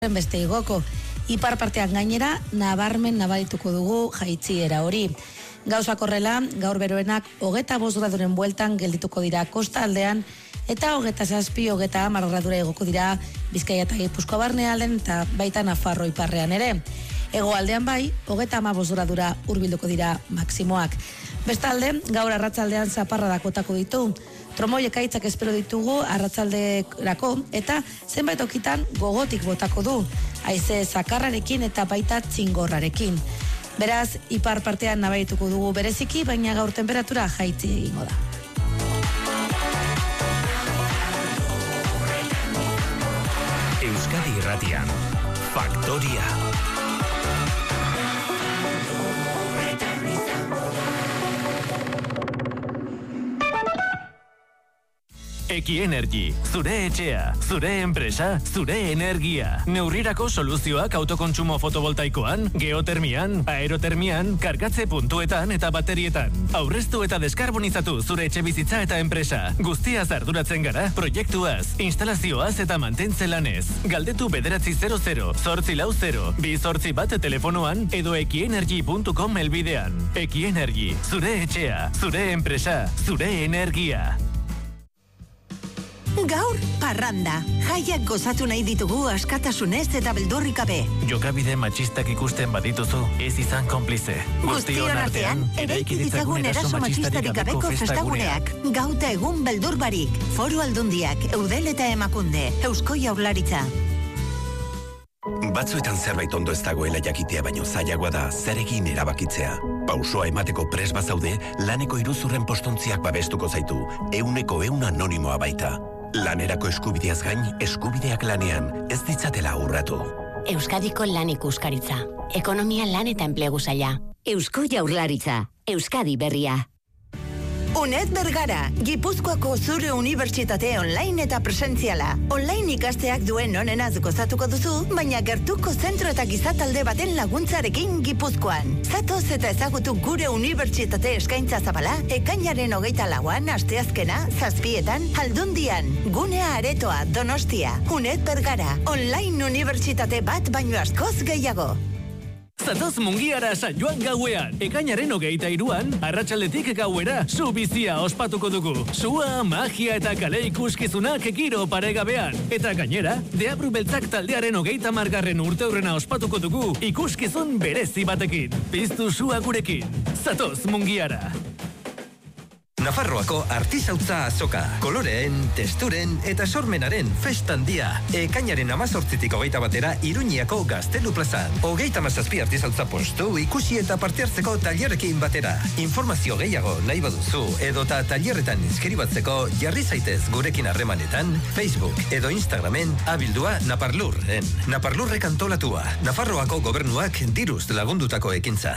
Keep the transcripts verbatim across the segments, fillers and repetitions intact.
beste igoko. Ipar partean gainera, nabarmen nabarituko dugu jaitziera hori. Gauzak horrela, gaur beroenak hogeta bost graduren bueltan geldituko dira kosta aldean, eta hogeta zazpi, hogeta hamar gradura egoko dira Bizkaia eta Gipuzkoa barnealden eta baita Nafarro iparrean ere. Hegoaldean bai, hogeta hamabost gradura hurbilduko dira maksimoak. Bestalde, gaur arratsaldean zaparra dakotako ditu. Tromoi ekaitzak espero ditugu arratsalderako eta zenbait okitan gogotik botako du. Haize zakarrarekin eta baita txingorrarekin. Beraz, ipar partean nabarituko dugu bereziki, baina gaur temperatura jaitsi egingo da. Euskadi Irratian, Faktoria. Eki Energy, zure etxea, zure enpresa, zure energia. Neurrirako soluzioak autokontsumo fotovoltaikoan, geotermian, aerotermian, kargatze puntuetan eta baterietan. Aurreztu eta deskarbonizatu zure etxe bizitza eta enpresa. Guztiaz arduratzen gara, proiektuaz, instalazioaz eta mantentze lanez. Galdetu bederatzi zero zero, zortzi lau zero, bi zortzi bat telefonoan edo ekienergy puntu com elbidean. Eki Energy, zure etxea, zure enpresa, zure energia. Gaur, parranda. Jaiak gozatu nahi ditugu askatasunez eta beldurrik gabe. Jokabide matxistak ikusten badituzu, ez izan konplize. Guztion artean, eraiki ditzagun eraso matxistarik gabeko festaguneak. Gauta egun beldur barik. Foru Aldundiak, Eudel eta Emakunde, Eusko Jaurlaritza. Batzuetan zerbait ondo ez dagoela jakitea baino zailagoa da zer egin erabakitzea. Pausoa emateko pres bazaude, laneko iruzurren postontziak babestuko zaitu, euneko eun anonimoa baita. Lanerako eskubideaz gain, eskubideak lanean, ez ditzatela urratu. Euskadiko lan ikuskaritza. Ekonomia, lan eta enplegu saila. Eusko Jaurlaritza. Euskadi berria. UNED Bergara, Gipuzkoako zure unibertsitate online eta presentziala. Online ikasteak duen onenaz gozatuko duzu, baina gertuko zentro eta gizatalde baten laguntzarekin Gipuzkoan. Zatoz eta ezagutu gure unibertsitate eskaintza zabala, ekainaren hogeita lauan, asteazkena, zazpietan, Aldundian, gunea aretoa, Donostia. UNED Bergara, online unibertsitate bat baino askoz gehiago. Zatoz Mungiara San Joan gauean. Ekainaren hogeita hiruan, arratsaldetik gauera, zu bizia ospatuko dugu. Sua, magia eta kale ikuskizunak giro paregabean. Eta gainera, Deabru Beltzak taldearen hogeita margarren urteurrena ospatuko dugu ikuskizun berezi batekin. Piztu sua gurekin. Zatoz Mungiara. Nafarroako artisautza azoka. Koloreen, testuren eta sormenaren festan dia. Ekainaren amazortzitik hogeita batera Iruñiako Gaztelu plazan. Hogeita mazazpi artisautza postu ikusi eta parte hartzeko tailerrekin batera. Informazio gehiago nahi baduzu edota tailerretan inskribatzeko jarri zaitez gurekin harremanetan Facebook edo Instagramen abildua Naparlurren. Naparlurrek antolatua. Nafarroako gobernuak diruz lagundutako ekintza.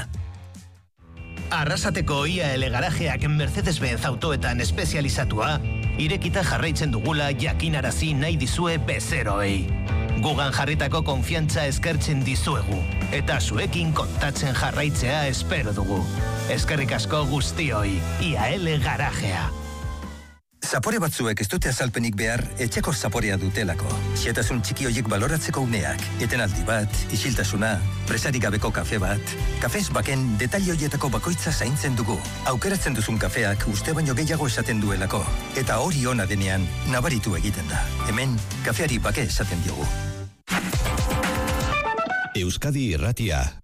Arrasateko I A L garajeak Mercedes-Benz autoetan espezializatua, irekita jarraitzen dugula jakinarazi nahi dizue bezeroei. Gugan jarritako konfiantza eskertzen dizuegu, eta zuekin kontatzen jarraitzea espero dugu. Eskerrik asko guztioi, I A L garajea. Zapore batzuek ez dute azalpenik behar etxeko zaporea dutelako. Xetasun txiki hoiek baloratzeko uneak, etenaldi bat, isiltasuna, presarik gabeko kafe bat. Kafez baken detail hoietako bakoitza zaintzen dugu. Aukeratzen duzun kafeak uste baino gehiago esaten duelako. Eta hori ona denean, nabaritu egiten da. Hemen, kafeari bake esaten diogu. Euskadi Irratia.